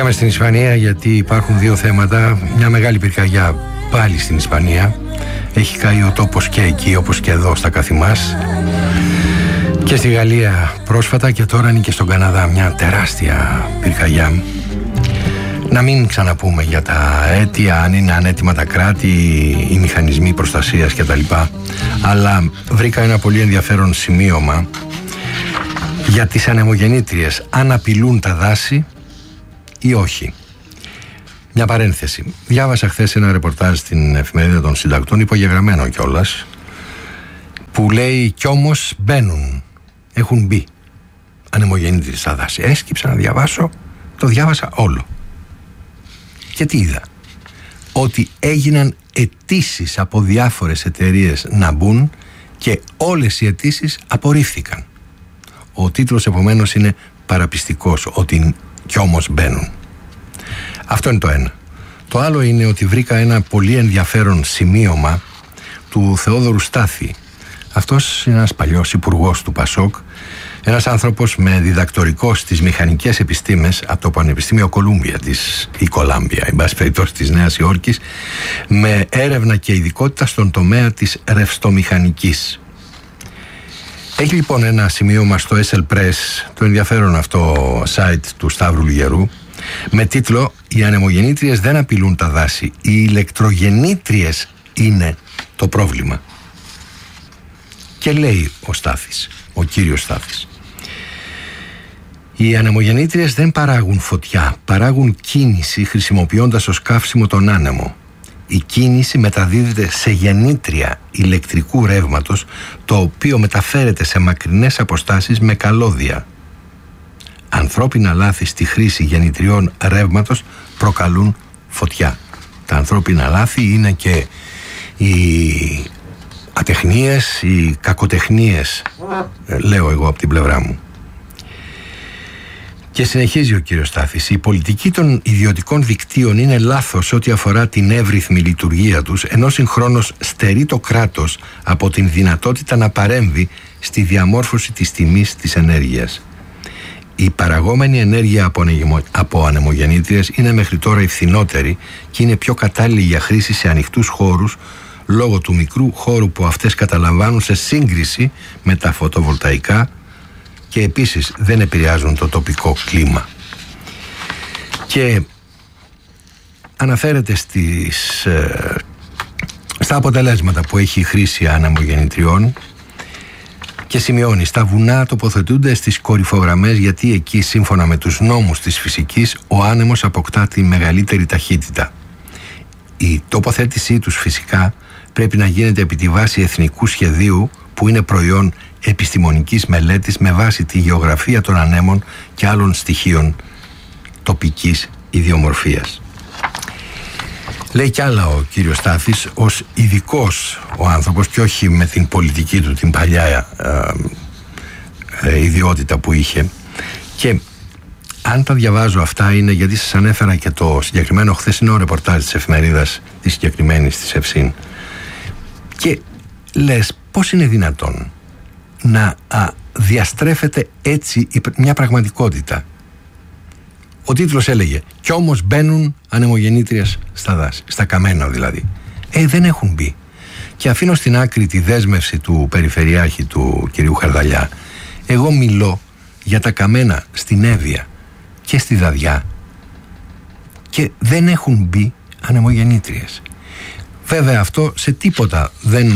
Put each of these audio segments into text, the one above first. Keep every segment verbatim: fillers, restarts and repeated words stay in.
Πήγαμε στην Ισπανία γιατί υπάρχουν δύο θέματα. Μια μεγάλη πυρκαγιά πάλι στην Ισπανία. Έχει καεί ο τόπος και εκεί όπως και εδώ στα Καθημάς. Και στη Γαλλία πρόσφατα και τώρα είναι και στον Καναδά μια τεράστια πυρκαγιά. Να μην ξαναπούμε για τα αίτια, αν είναι ανέτοιμα τα κράτη, οι μηχανισμοί προστασίας κτλ. Αλλά βρήκα ένα πολύ ενδιαφέρον σημείωμα για τις ανεμογεννήτριες, αν απειλούν τα δάση ή όχι. Μια παρένθεση. Διάβασα χθες ένα ρεπορτάζ στην εφημερίδα των συντακτών, υπογεγραμμένο κιόλας, που λέει κι όμως μπαίνουν, έχουν μπει ανεμογεννήτριες στα δάση. Έσκυψα να διαβάσω, το διάβασα όλο. Και τι είδα? Ότι έγιναν αιτήσεις από διάφορες εταιρείες να μπουν και όλες οι αιτήσεις απορρίφθηκαν. Ο τίτλος επομένως είναι παραπιστικός, ότι κι όμως μπαίνουν. Αυτό είναι το ένα. Το άλλο είναι ότι βρήκα ένα πολύ ενδιαφέρον σημείωμα του Θεόδωρου Στάθη. Αυτός είναι ένας παλιός υπουργός του Πασόκ, ένας άνθρωπος με διδακτορικό στις μηχανικές επιστήμες από το Πανεπιστήμιο Κολούμπια της, η Κολάμπια, εν πάση περιπτώσει, της Νέας Υόρκης, με έρευνα και ειδικότητα στον τομέα της ρευστομηχανικής. Έχει λοιπόν ένα σημείωμα στο ες ελ Press, το ενδιαφέρον αυτό site του Σταύρου Λιγερού, με τίτλο «Οι ανεμογεννήτριες δεν απειλούν τα δάση, οι ηλεκτρογεννήτριες είναι το πρόβλημα». Και λέει ο Στάθης, ο κύριος Στάθης: «Οι ανεμογεννήτριες δεν παράγουν φωτιά, παράγουν κίνηση χρησιμοποιώντας ως καύσιμο τον άνεμο. Η κίνηση μεταδίδεται σε γεννήτρια ηλεκτρικού ρεύματος, το οποίο μεταφέρεται σε μακρινές αποστάσεις με καλώδια. Ανθρώπινα λάθη στη χρήση γεννητριών ρεύματος προκαλούν φωτιά». Τα ανθρώπινα λάθη είναι και οι ατεχνίες, οι κακοτεχνίες, λέω εγώ από την πλευρά μου. Και συνεχίζει ο κύριος Στάθης: «Η πολιτική των ιδιωτικών δικτύων είναι λάθος ό,τι αφορά την εύρυθμη λειτουργία τους, ενώ συγχρόνως στερεί το κράτος από την δυνατότητα να παρέμβει στη διαμόρφωση της τιμής της ενέργειας. Η παραγόμενη ενέργεια από, ανεμο... από ανεμογεννήτριες είναι μέχρι τώρα η φθηνότερη και είναι πιο κατάλληλη για χρήση σε ανοιχτούς χώρους, λόγω του μικρού χώρου που αυτές καταλαμβάνουν σε σύγκριση με τα φωτοβολταϊκά, και επίσης δεν επηρεάζουν το τοπικό κλίμα». Και αναφέρεται στις, ε, στα αποτελέσματα που έχει η χρήση ανεμογεννητριών και σημειώνει: «Στα βουνά τοποθετούνται στις κορυφογραμμές, γιατί εκεί, σύμφωνα με τους νόμους της φυσικής, ο άνεμος αποκτά τη μεγαλύτερη ταχύτητα. Η τοποθέτησή τους φυσικά πρέπει να γίνεται επί τη βάση εθνικού σχεδίου, που είναι προϊόν επιστημονικής μελέτης με βάση τη γεωγραφία των ανέμων και άλλων στοιχείων τοπικής ιδιομορφίας». Λέει κι άλλα ο κύριος Στάθης, ως ειδικός ο άνθρωπος και όχι με την πολιτική του, την παλιά ε, ε, ιδιότητα που είχε. Και αν τα διαβάζω αυτά είναι γιατί σας ανέφερα και το συγκεκριμένο χθεσινό ρεπορτάζ της εφημερίδας της συγκεκριμένης της Ευσύν. Και λες, πώς είναι δυνατόν να α, διαστρέφεται έτσι μια πραγματικότητα? Ο τίτλος έλεγε «Κι όμως μπαίνουν ανεμογεννήτριες στα δάση», στα καμένα δηλαδή. Ε, δεν έχουν μπει. Και αφήνω στην άκρη τη δέσμευση του Περιφερειάρχη του κυρίου Χαρδαλιά. Εγώ μιλώ για τα καμένα στην Εύβοια και στη Δαδιά και δεν έχουν μπει ανεμογεννήτριες. Βέβαια αυτό σε τίποτα δεν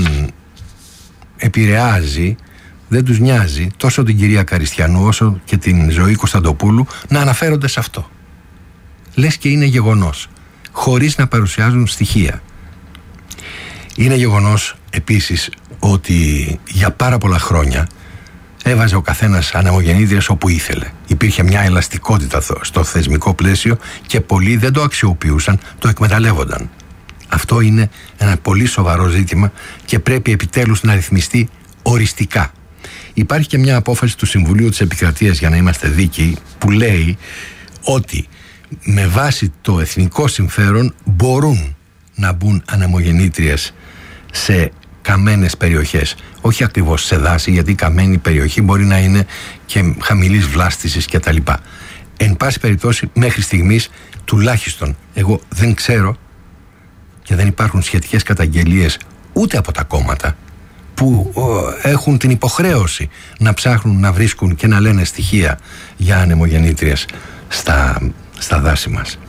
επηρεάζει, δεν τους νοιάζει τόσο την κυρία Καριστιανού όσο και την Ζωή Κωνσταντοπούλου να αναφέρονται σε αυτό. Λες και είναι γεγονός, χωρίς να παρουσιάζουν στοιχεία. Είναι γεγονός επίσης ότι για πάρα πολλά χρόνια έβαζε ο καθένας ανεμογεννήτριες όπου ήθελε. Υπήρχε μια ελαστικότητα στο θεσμικό πλαίσιο και πολλοί δεν το αξιοποιούσαν, το εκμεταλλεύονταν. Αυτό είναι ένα πολύ σοβαρό ζήτημα και πρέπει επιτέλους να ρυθμιστεί οριστικά. Υπάρχει και μια απόφαση του Συμβουλίου της Επικρατείας, για να είμαστε δίκαιοι, που λέει ότι με βάση το εθνικό συμφέρον μπορούν να μπουν ανεμογεννήτριες σε καμένες περιοχές. Όχι ακριβώς σε δάση, γιατί η καμένη περιοχή μπορεί να είναι και χαμηλής βλάστησης κτλ. εν πάση περιπτώσει μέχρι στιγμής τουλάχιστον εγώ δεν ξέρω και δεν υπάρχουν σχετικές καταγγελίες ούτε από τα κόμματα που έχουν την υποχρέωση να ψάχνουν, να βρίσκουν και να λένε στοιχεία για ανεμογεννήτριες στα, στα δάση μας.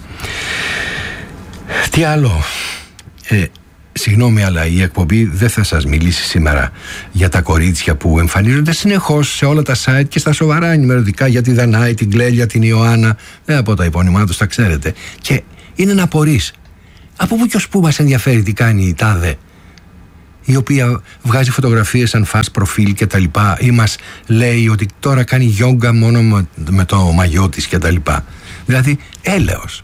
Τι άλλο? Ε, συγγνώμη, αλλά η εκπομπή δεν θα σας μιλήσει σήμερα για τα κορίτσια που εμφανίζονται συνεχώς σε όλα τα site και στα σοβαρά ενημερωτικά για τη Δανάη, την Κλέλια, την Ιωάννα, δεν από τα υπόνυμά τους τα ξέρετε, και είναι να απορείς από πού και ως πού μας ενδιαφέρει τι κάνει η τάδε, η οποία βγάζει φωτογραφίες σαν φας προφίλ και τα λοιπά, ή μας λέει ότι τώρα κάνει γιόγκα μόνο με, με το μαγιό της και τα λοιπά. Δηλαδή έλεος.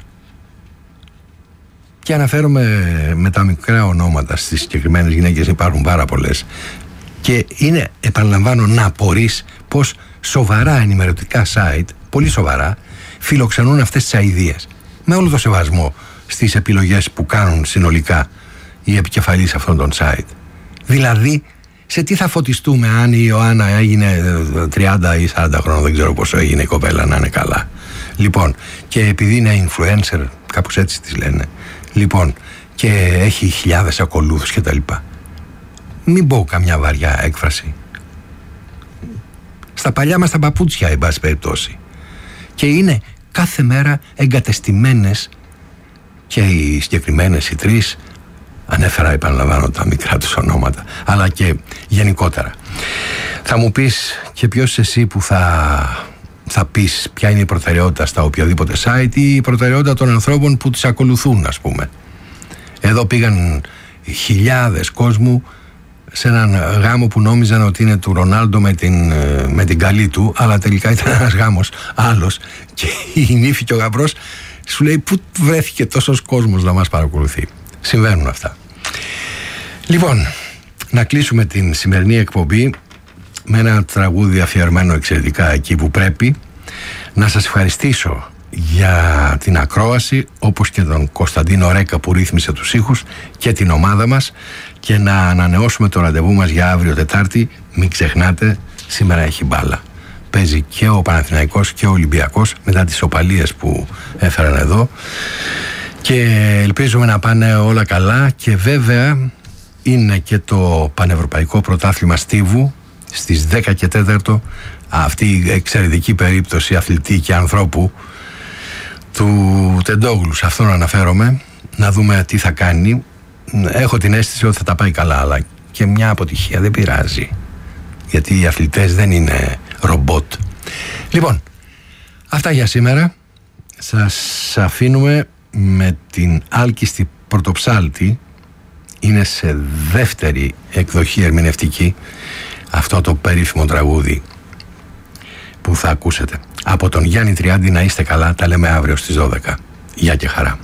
Και αναφέρομαι με τα μικρά ονόματα στις συγκεκριμένες γυναίκες, υπάρχουν πάρα πολλές. Και είναι, επαναλαμβάνω, να απορείς πως σοβαρά ενημερωτικά site, πολύ σοβαρά, φιλοξενούν αυτές τις αηδίες. Με όλο το σεβασμό στις επιλογές που κάνουν συνολικά οι επικεφαλείς αυτών των site. Δηλαδή, σε τι θα φωτιστούμε αν η Ιωάννα έγινε τριάντα ή σαράντα χρόνια, δεν ξέρω πόσο έγινε η κοπέλα, να είναι καλά. Λοιπόν, και επειδή είναι influencer, κάπως έτσι τις λένε, λοιπόν, και έχει χιλιάδες ακολούθους και τα λοιπά. Μην πω καμιά βαριά έκφραση. Στα παλιά μας τα παπούτσια, εν πάση περιπτώσει. Και είναι κάθε μέρα εγκατεστημένες και οι συγκεκριμένες οι τρεις, ανέφερα, επαναλαμβάνω, τα μικρά τους ονόματα, αλλά και γενικότερα. Θα μου πεις, και ποιος είσαι εσύ που θα, θα πεις ποια είναι η προτεραιότητα στα οποιοδήποτε site ή η προτεραιότητα των ανθρώπων που τις ακολουθούν, ας πούμε. Εδώ πήγαν χιλιάδες κόσμου σε έναν γάμο που νόμιζαν ότι είναι του Ρονάλντο με την, με την καλή του, αλλά τελικά ήταν ένας γάμος άλλος, και η νύφη και ο γαμπρός σου λέει πού βρέθηκε τόσος κόσμος να μας παρακολουθεί. Συμβαίνουν αυτά. Λοιπόν, να κλείσουμε την σημερινή εκπομπή με ένα τραγούδι αφιερωμένο εξαιρετικά εκεί που πρέπει. Να σας ευχαριστήσω για την ακρόαση, όπως και τον Κωνσταντίνο Ρέκα που ρύθμισε τους ήχους, και την ομάδα μας, και να ανανεώσουμε το ραντεβού μας για αύριο Τετάρτη. Μην ξεχνάτε, σήμερα έχει μπάλα. Παίζει και ο Παναθηναϊκός και ο Ολυμπιακός μετά τις οπαλίες που έφεραν εδώ, και ελπίζουμε να πάνε όλα καλά. Και βέβαια είναι και το Πανευρωπαϊκό Πρωτάθλημα Στίβου στις δέκα και τέσσερα, αυτή η εξαιρετική περίπτωση αθλητή και ανθρώπου του Τεντόγλου, σε αυτόν αναφέρομαι, να δούμε τι θα κάνει. Έχω την αίσθηση ότι θα τα πάει καλά, αλλά και μια αποτυχία δεν πειράζει, γιατί οι αθλητές δεν είναι ρομπότ. Λοιπόν, αυτά για σήμερα. Σας αφήνουμε με την Άλκιστη Πρωτοψάλτη. Είναι σε δεύτερη εκδοχή ερμηνευτική αυτό το περίφημο τραγούδι που θα ακούσετε. Από τον Γιάννη Τριάντη. Να είστε καλά, τα λέμε αύριο στις δώδεκα. Γεια και χαρά.